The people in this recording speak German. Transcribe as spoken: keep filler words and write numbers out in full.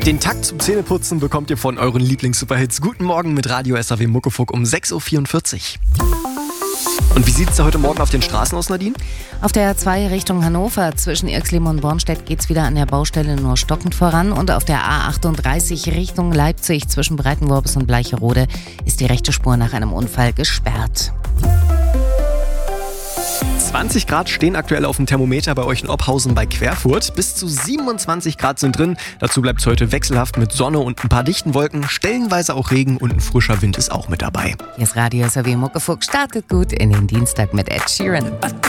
Den Takt zum Zähneputzen bekommt ihr von euren Lieblings-Superhits. Guten Morgen mit Radio S R W Muckefuck um sechs Uhr vierundvierzig. Und wie sieht es da heute Morgen auf den Straßen aus, Nadine? Auf der A zwei Richtung Hannover zwischen Irxleben und Bornstedt geht es wieder an der Baustelle nur stockend voran. Und auf der A achtunddreißig Richtung Leipzig zwischen Breitenworbis und Bleicherode ist die rechte Spur nach einem Unfall gesperrt. zwanzig Grad stehen aktuell auf dem Thermometer bei euch in Ophausen bei Querfurt. Bis zu siebenundzwanzig Grad sind drin. Dazu bleibt es heute wechselhaft mit Sonne und ein paar dichten Wolken. Stellenweise auch Regen und ein frischer Wind ist auch mit dabei. Hier ist Radio S R W Muckefuck. Startet gut in den Dienstag mit Ed Sheeran.